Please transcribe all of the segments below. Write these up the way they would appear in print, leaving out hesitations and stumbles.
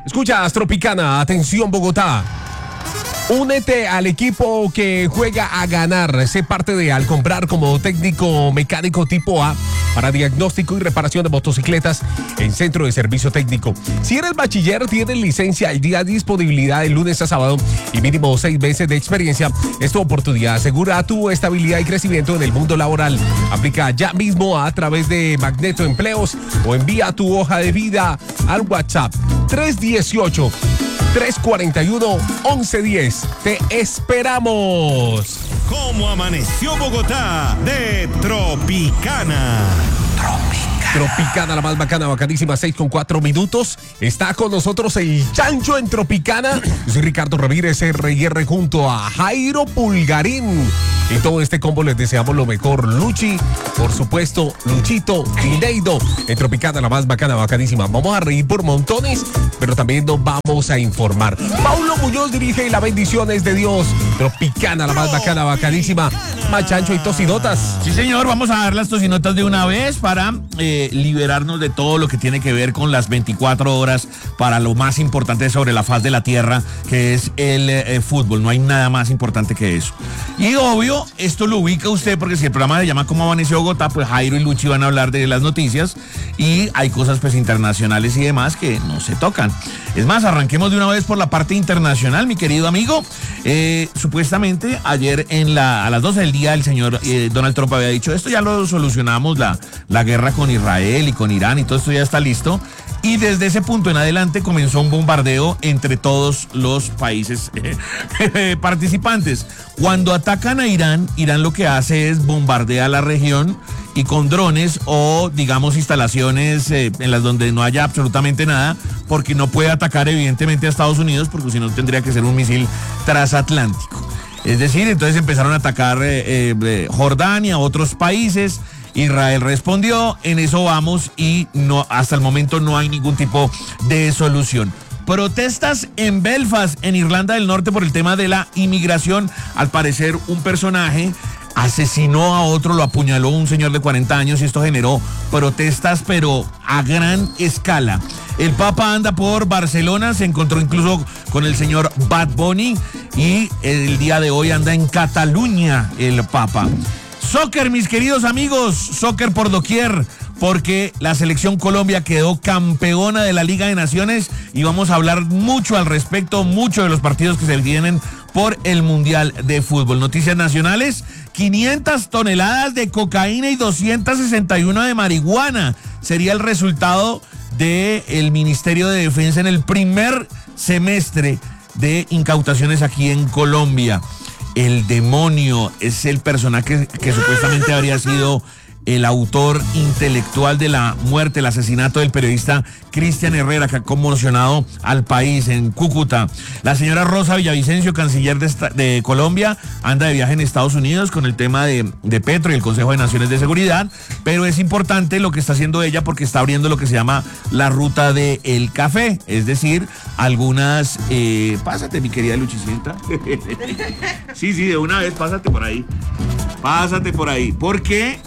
Escucha, Tropicana, atención Bogotá. Únete al equipo que juega a ganar. Sé parte de Al Comprar como técnico mecánico tipo A para diagnóstico y reparación de motocicletas en Centro de Servicio Técnico. Si eres bachiller, tienes licencia al día, disponibilidad de lunes a sábado y mínimo 6 meses de experiencia. Es tu oportunidad. Asegura tu estabilidad y crecimiento en el mundo laboral. Aplica ya mismo a través de Magneto Empleos o envía tu hoja de vida al WhatsApp 318-341-1110. Te esperamos. ¿Cómo amaneció Bogotá? De Tropicana. Tropicana, la más bacana, bacanísima, 6:04. Está con nosotros el Chancho en Tropicana. Yo soy Ricardo Ramírez, R&R, junto a Jairo Pulgarín. Y todo este combo les deseamos lo mejor. Luchi, por supuesto, Luchito y Neido en Tropicana, la más bacana, bacanísima. Vamos a reír por montones, pero también nos vamos a informar. Paulo Muñoz dirige y la bendición es de Dios. Tropicana, la más bacana, bacanísima. Más Chancho y tocinotas. Sí, señor, vamos a dar las tocinotas de una vez para liberarnos de todo lo que tiene que ver con las 24 horas para lo más importante sobre la faz de la tierra, que es el fútbol. No hay nada más importante que eso. Y obvio, esto lo ubica usted porque si el programa se llama ¿Cómo amaneció Bogotá?, pues Jairo y Luchi van a hablar de las noticias y hay cosas pues internacionales y demás que no se tocan. Es más, arranquemos de una vez por la parte internacional, mi querido amigo. Supuestamente ayer a las 12 del día el señor Donald Trump había dicho, esto ya lo solucionamos, la guerra con Israel y con Irán y todo esto ya está listo. Y desde ese punto en adelante comenzó un bombardeo entre todos los países participantes. Cuando atacan a Irán, Irán lo que hace es bombardear la región y con drones o, digamos, instalaciones en las donde no haya absolutamente nada, porque no puede atacar evidentemente a Estados Unidos, porque si no tendría que ser un misil transatlántico. Es decir, entonces empezaron a atacar Jordania, otros países. Israel respondió, en eso vamos y no, hasta el momento no hay ningún tipo de solución. Protestas en Belfast, en Irlanda del Norte, por el tema de la inmigración. Al parecer, un personaje asesinó a otro, lo apuñaló un señor de 40 años y esto generó protestas, pero a gran escala. El Papa anda por Barcelona, se encontró incluso con el señor Bad Bunny y el día de hoy anda en Cataluña el Papa. Soccer, mis queridos amigos, soccer por doquier, porque la selección Colombia quedó campeona de la Liga de Naciones y vamos a hablar mucho al respecto, mucho de los partidos que se vienen por el Mundial de Fútbol. Noticias nacionales, 500 toneladas de cocaína y 261 de marihuana sería el resultado del Ministerio de Defensa en el primer semestre de incautaciones aquí en Colombia. El demonio es el personaje que supuestamente habría sido el autor intelectual de la muerte, el asesinato del periodista Cristian Herrera, que ha conmocionado al país en Cúcuta. La señora Rosa Villavicencio, canciller de Colombia, anda de viaje en Estados Unidos con el tema de Petro y el Consejo de Naciones de Seguridad, pero es importante lo que está haciendo ella porque está abriendo lo que se llama la ruta del café, es decir, algunas... pásate, mi querida Luchicita. Sí, de una vez, pásate por ahí, porque...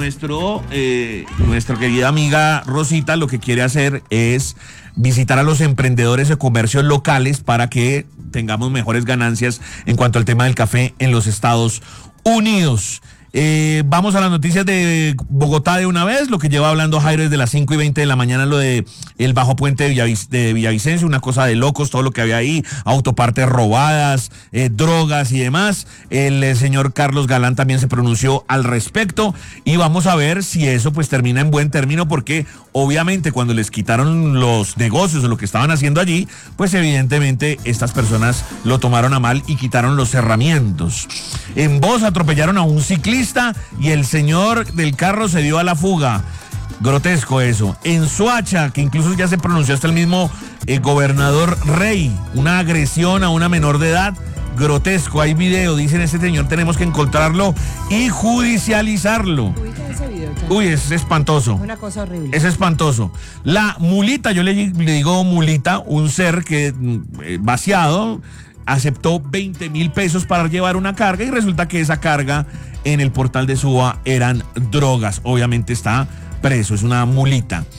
Nuestra querida amiga Rosita lo que quiere hacer es visitar a los emprendedores de comercios locales para que tengamos mejores ganancias en cuanto al tema del café en los Estados Unidos. Vamos a las noticias de Bogotá de una vez, lo que lleva hablando Jairo desde las 5:20 de la mañana, lo de el bajo puente de Villavicencio, una cosa de locos, todo lo que había ahí, autopartes robadas, drogas y demás. El señor Carlos Galán también se pronunció al respecto y vamos a ver si eso pues termina en buen término, porque obviamente cuando les quitaron los negocios o lo que estaban haciendo allí, pues evidentemente estas personas lo tomaron a mal y quitaron los cerramientos. En Voz atropellaron a un ciclista y el señor del carro se dio a la fuga. Grotesco eso. En Soacha, que incluso ya se pronunció hasta el mismo gobernador Rey, una agresión a una menor de edad. Grotesco, hay video, dicen este señor, tenemos que encontrarlo y judicializarlo. Uy, es espantoso. Una cosa horrible. Es espantoso. La mulita, yo le digo mulita, un ser que vaciado aceptó 20,000 pesos para llevar una carga y resulta que esa carga en el portal de Suba eran drogas. Obviamente está preso, es una mulita.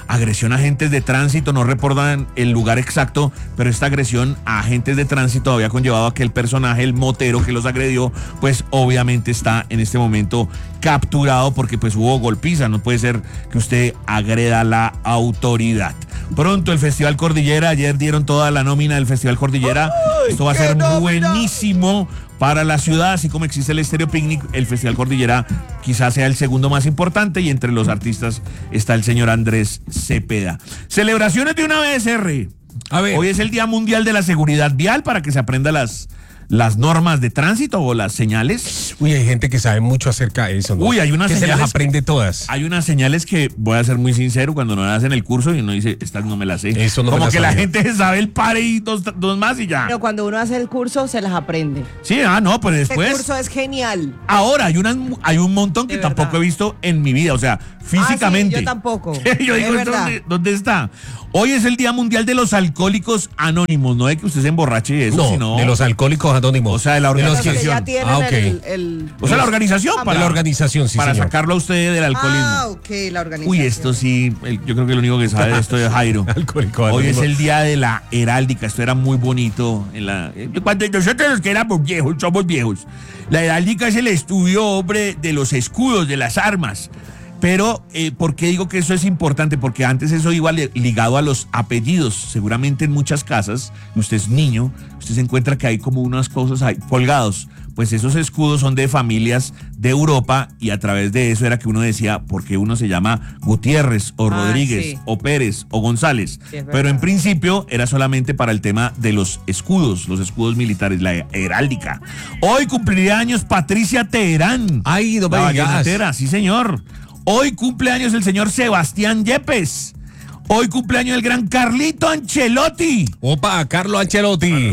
agresión a agentes de tránsito, no reportan el lugar exacto, pero esta agresión a agentes de tránsito había conllevado a que el personaje, el motero que los agredió, pues obviamente está en este momento capturado porque pues hubo golpiza. No puede ser que usted agreda a la autoridad. Pronto el Festival Cordillera, ayer dieron toda la nómina del Festival Cordillera. Esto va a ser buenísimo para la ciudad, así como existe el Estéreo Picnic, el Festival Cordillera quizás sea el segundo más importante y entre los artistas está el señor Andrés Cepeda. Celebraciones de una vez, R. A ver. Hoy es el Día Mundial de la Seguridad Vial para que se aprenda las normas de tránsito o las señales. Uy, hay gente que sabe mucho acerca de eso, ¿no? Uy, hay unas que señales se las aprende todas. Hay unas señales que, voy a ser muy sincero, cuando no hacen el curso y uno dice, estas no me las sé. Eso no como me las que la sabía. gente sabe el pare y dos más y ya. Pero cuando uno hace el curso, se las aprende. Sí, no, pero después. Este curso es genial. Ahora, hay un montón que De tampoco verdad. he visto en mi vida, o sea, físicamente. Sí, yo tampoco. Yo digo, Es verdad. ¿dónde está? Hoy es el Día Mundial de los Alcohólicos Anónimos, no de que usted se emborrache y eso, No, sino de los alcohólicos anónimos. O sea, de la De los Los que organización. ya tienen Ah, ok. O sea, la organización de la organización, sí, para señor. sacarlo a usted del alcoholismo. Ah, ok, la organización. Uy, esto sí, yo creo que el único que sabe de esto es Jairo. Alcohólico Hoy es anónimo. el día de la heráldica, esto era muy bonito. Cuando nosotros los que éramos viejos, somos viejos. La heráldica es el estudio, hombre, de los escudos, de las armas. Pero, ¿por qué digo que eso es importante? Porque antes eso iba ligado a los apellidos. Seguramente en muchas casas, y usted es niño, usted se encuentra que hay como unas cosas ahí colgados. Pues esos escudos son de familias de Europa y a través de eso era que uno decía por qué uno se llama Gutiérrez o Rodríguez sí. o Pérez o González. Sí, es verdad. Pero en principio era solamente para el tema de los escudos militares, la heráldica. Hoy cumpliría años Patricia Teherán. Ay, no me La digas. vallenatera, sí señor. Hoy cumpleaños el señor Sebastián Yepes. Hoy cumpleaños el gran Carlito Ancelotti. Opa, Carlo Ancelotti.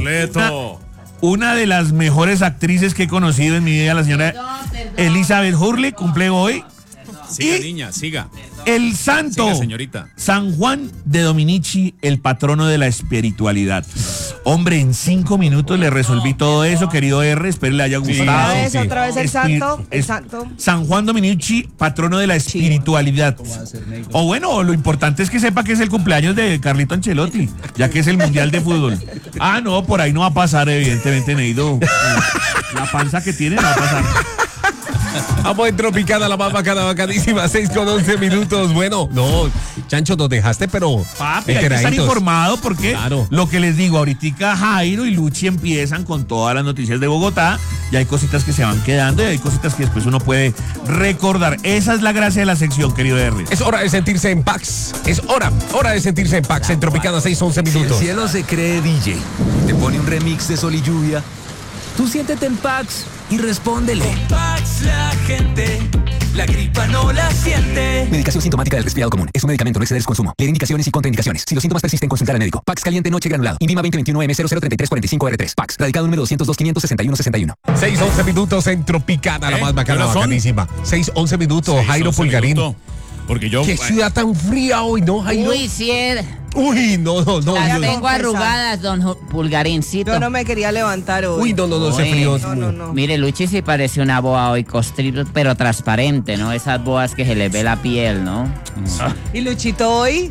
Una de las mejores actrices que he conocido en mi vida, la señora Elizabeth Hurley, cumple hoy. Siga, Y niña, siga. el santo Siga, señorita. San Juan de Dominici, el patrono de la espiritualidad. Hombre, en 5 minutos le resolví todo eso, querido R, espero le haya gustado. Otra vez el santo, el santo. San Juan Dominici, patrono de la espiritualidad. O bueno, lo importante es que sepa que es el cumpleaños de Carlito Ancelotti, ya que es el Mundial de Fútbol. Ah, no, por ahí no va a pasar, evidentemente, Neido. La panza que tiene no va a pasar. Vamos en Tropicana, la más bacana, bacanísima, 6:11 minutos. Bueno, no, Chancho, nos dejaste, pero Papi, hay que estar informado porque Claro. lo que les digo, ahorita Jairo y Luchi empiezan con todas las noticias de Bogotá y hay cositas que se van quedando y hay cositas que después uno puede recordar. Esa es la gracia de la sección, querido R. Es hora de sentirse en Pax. Es hora de sentirse en Pax. En Tropicana, 6:11 Si el minutos. cielo se cree DJ, te pone un remix de Sol y Lluvia, tú siéntete en Pax y respóndele. Pax, la gente, la gripa no la siente. Medicación sintomática del resfriado común. Es un medicamento, no exceder su consumo. Leer indicaciones y contraindicaciones. Si los síntomas persisten, consultar al médico. Pax caliente noche granulado. INVIMA 2021-M003345R3. Pax. Radicado número 202-561-61. 6:11 minutos en Tropicana, la más bacana, ¿Qué horas son? bacanísima. 6:11 minutos, 6, Jairo 11 Pulgarín. minutos. Porque yo. Qué ciudad tan fría hoy, ¿no, Jairo? Uy, sí, Uy, no. las Dios. tengo arrugadas, don Pulgarincito. Yo no me quería levantar hoy. Uy, no, ese Uy. frío. No. Mire, Luchi sí parece una boa hoy costril, pero transparente, ¿no? Esas boas que se le ve la piel, ¿no? Y Luchito hoy.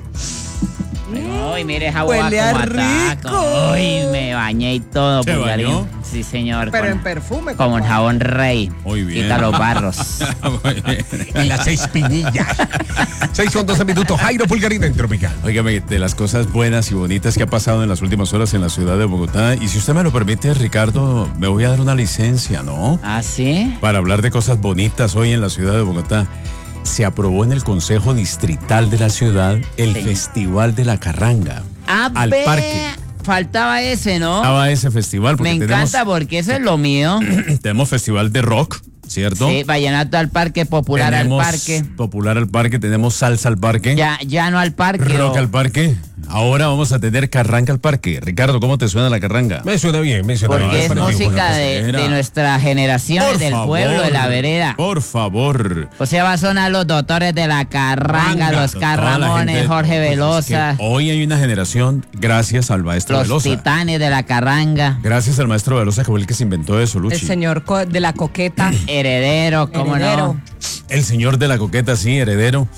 Uy, mire esa boa Huele a como ataca. rico. Uy, me bañé y todo, ¿Se Pulgarín. bañó? Sí, señor. Pero con- en perfume. como el compadre. jabón rey. Muy bien. Quita los barros. En las 6 pinillas. 6:12 minutos, Jairo Pulgarín en Tropicana. Óigame, de las cosas buenas y bonitas que ha pasado en las últimas horas en la ciudad de Bogotá. Y si usted me lo permite, Ricardo, me voy a dar una licencia, ¿no? ¿Ah, sí? Para hablar de cosas bonitas hoy en la ciudad de Bogotá. Se aprobó en el Consejo Distrital de la ciudad el Sí. Festival de la Carranga. Al ve, parque. faltaba ese, ¿no? Estaba ese festival porque Me encanta porque eso es lo mío. tenemos festival de rock, ¿cierto? Sí, vallenato al parque, popular Tenemos al parque. Popular al parque, tenemos salsa al parque. Ya no al parque. Rock al parque. Ahora vamos a tener carranga al parque. Ricardo, ¿cómo te suena la carranga? Me suena bien, me suena bien. Porque es pero música buena de cosera. nuestra generación, Por del favor, pueblo, de la vereda. Por favor. O sea, va a sonar los doctores de la carranga, los Toda la Carramones, gente, Jorge pues, es que Velosa, hoy hay una generación, gracias al maestro los Velosa. titanes de la carranga, Gracias al maestro Velosa, que fue el que se inventó eso, Luchi. El señor de la coqueta. heredero, ¿cómo Heredero. no? El señor de la coqueta, sí, heredero.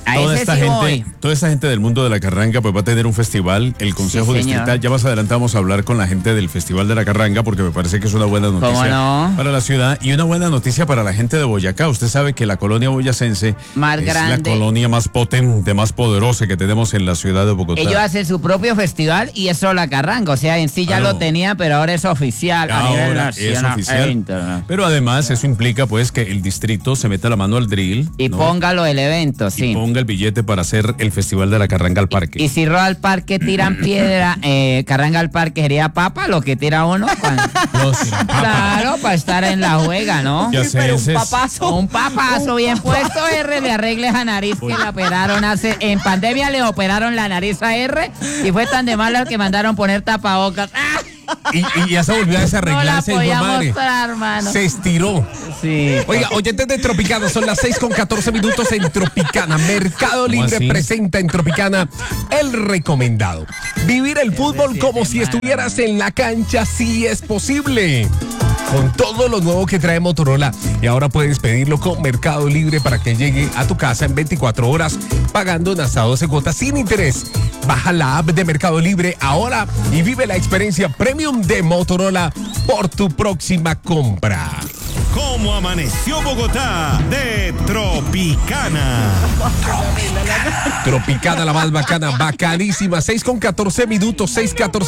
A Toda ese esta sí gente, voy. toda esta gente del mundo de la carranga pues va a tener un festival, el Consejo señor. Distrital. Ya más adelante vamos a hablar con la gente del Festival de la Carranga porque me parece que es una buena noticia no? para la ciudad y una buena noticia para la gente de Boyacá. Usted sabe que la colonia boyacense Más es grande. la colonia más potente, más poderosa que tenemos en la ciudad de Bogotá. Ellos hacen su propio festival y eso la carranga. O sea, en sí ya lo tenía, pero ahora es oficial. A nivel Ahora es nacional e oficial. internacional. Pero además eso implica pues que el distrito se meta la mano al drill Y ¿no? póngalo el evento, y sí. ponga el billete para hacer el Festival de la Carranga al parque. Y si roba al parque, tiran piedra, carranga al parque, sería papa lo que tira uno. Claro, para estar en la juega, ¿no? Ya sé, Pero un ese es- papazo. Un papazo bien puesto, R, le arregle esa nariz que la operaron en pandemia le operaron la nariz a R y fue tan de mala que mandaron poner tapabocas. ¡Ah! Y ya se volvió a No la desarreglarse, hijo de podía madre. mostrar, hermano. Se estiró. Sí. Oiga, oyentes de Tropicana, son las 6:14 en Tropicana. Mercado Libre así? presenta en Tropicana el recomendado. Vivir el fútbol como si estuvieras en la cancha, sí es posible. Con todo lo nuevo que trae Motorola. Y ahora puedes pedirlo con Mercado Libre para que llegue a tu casa en 24 horas, pagando en hasta 12 cuotas sin interés. Baja la app de Mercado Libre ahora y vive la experiencia premium de Motorola por tu próxima compra. ¿Cómo amaneció Bogotá? De Tropicana. Tropicana, la más bacana, bacanísima. 6:14, 6:14.